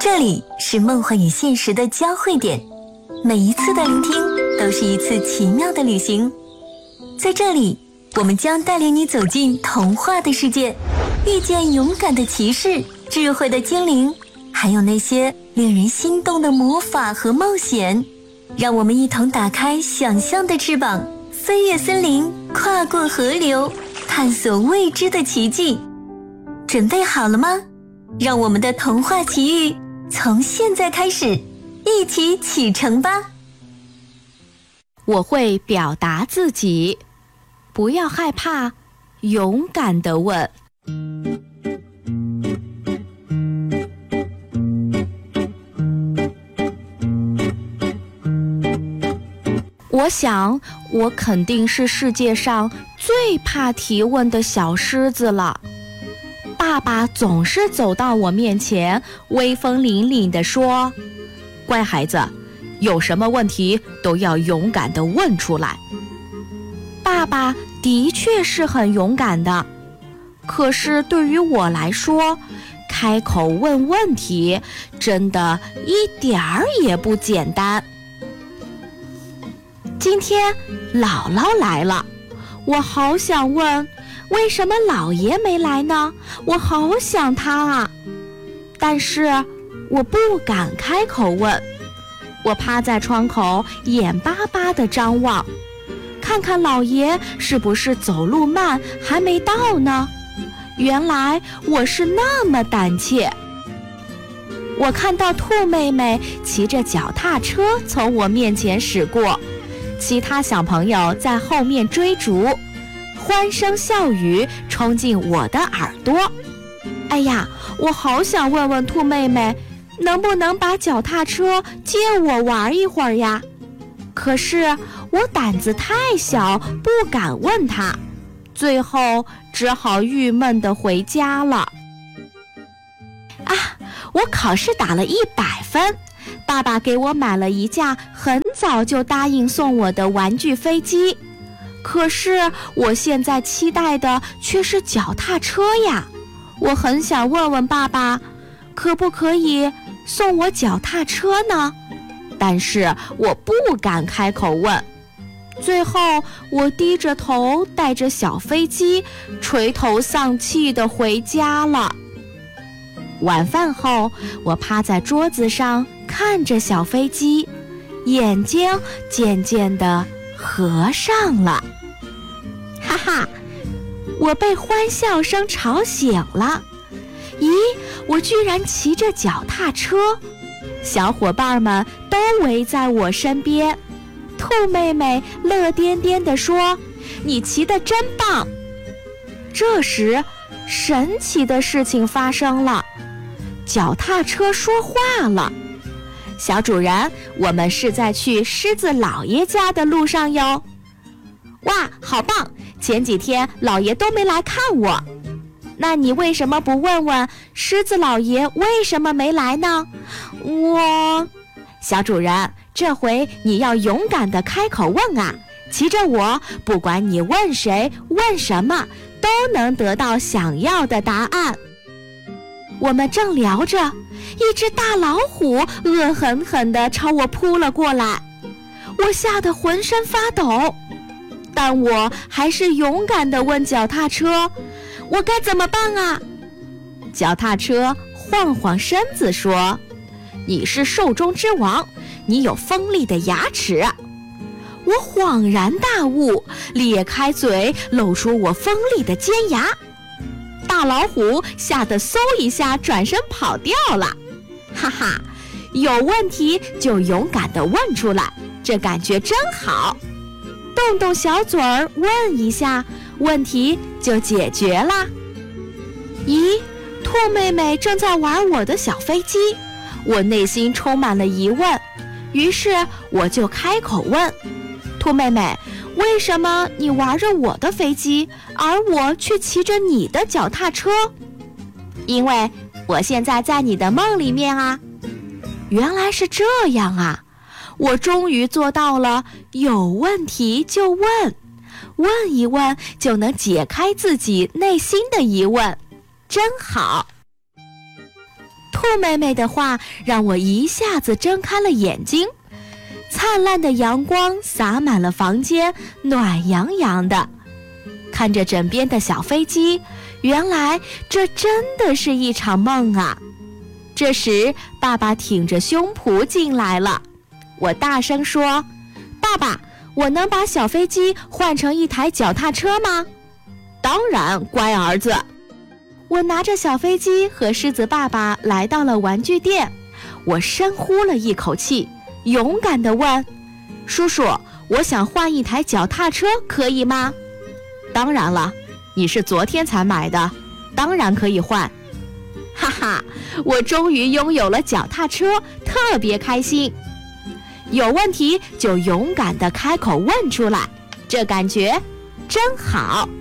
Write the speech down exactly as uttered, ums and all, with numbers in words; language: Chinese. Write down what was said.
这里是梦幻与现实的交汇点，每一次的聆听都是一次奇妙的旅行。在这里，我们将带领你走进童话的世界，遇见勇敢的骑士、智慧的精灵，还有那些令人心动的魔法和冒险。让我们一同打开想象的翅膀，飞越森林，跨过河流，探索未知的奇迹。准备好了吗？让我们的童话奇遇从现在开始，一起启程吧。 我会表达自己，不要害怕，勇敢地问。我想，我肯定是世界上最怕提问的小狮子了。爸爸总是走到我面前，威风凛凛地说：“乖孩子，有什么问题都要勇敢地问出来。”爸爸的确是很勇敢的，可是对于我来说，开口问问题真的一点儿也不简单。今天姥姥来了，我好想问，为什么姥爷没来呢？我好想他啊！但是我不敢开口问，我趴在窗口，眼巴巴地张望，看看姥爷是不是走路慢，还没到呢。原来我是那么胆怯。我看到兔妹妹骑着脚踏车从我面前驶过，其他小朋友在后面追逐，欢声笑语冲进我的耳朵。哎呀，我好想问问兔妹妹，能不能把脚踏车借我玩一会儿呀？可是我胆子太小，不敢问她，最后只好郁闷地回家了。啊，我考试打了一百分，爸爸给我买了一架很早就答应送我的玩具飞机。可是我现在期待的却是脚踏车呀！我很想问问爸爸，可不可以送我脚踏车呢？但是我不敢开口问。最后我低着头，带着小飞机，垂头丧气地回家了。晚饭后，我趴在桌子上看着小飞机，眼睛渐渐地合上了。哈哈，我被欢笑声吵醒了。咦，我居然骑着脚踏车，小伙伴们都围在我身边。兔妹妹乐颠颠地说：“你骑得真棒！”这时，神奇的事情发生了，脚踏车说话了：“小主人，我们是在去狮子老爷家的路上哟。”哇，好棒！前几天老爷都没来看我，那你为什么不问问狮子老爷为什么没来呢？我，小主人，这回你要勇敢地开口问啊！骑着我，不管你问谁问什么，都能得到想要的答案。我们正聊着，一只大老虎恶狠狠地朝我扑了过来，我吓得浑身发抖。但我还是勇敢地问脚踏车：“我该怎么办啊？”脚踏车晃晃身子说：“你是兽中之王，你有锋利的牙齿。”我恍然大悟，咧开嘴，露出我锋利的尖牙。大老虎吓得嗖一下转身跑掉了。哈哈，有问题就勇敢地问出来，这感觉真好。动动小嘴儿问一下，问题就解决啦。咦，兔妹妹正在玩我的小飞机，我内心充满了疑问，于是我就开口问：“兔妹妹，为什么你玩着我的飞机，而我却骑着你的脚踏车？”“因为我现在在你的梦里面啊。”原来是这样啊！我终于做到了有问题就问，问一问就能解开自己内心的疑问，真好。 兔妹妹的话让我一下子睁开了眼睛。灿烂的阳光洒满了房间，暖洋洋的。看着枕边的小飞机，原来这真的是一场梦啊！这时，爸爸挺着胸脯进来了。我大声说：“爸爸，我能把小飞机换成一台脚踏车吗？”“当然，乖儿子。”我拿着小飞机和狮子爸爸来到了玩具店。我深呼了一口气，勇敢地问：“叔叔，我想换一台脚踏车，可以吗？”“当然了，你是昨天才买的，当然可以换。”哈哈，我终于拥有了脚踏车，特别开心。有问题就勇敢地开口问出来，这感觉真好。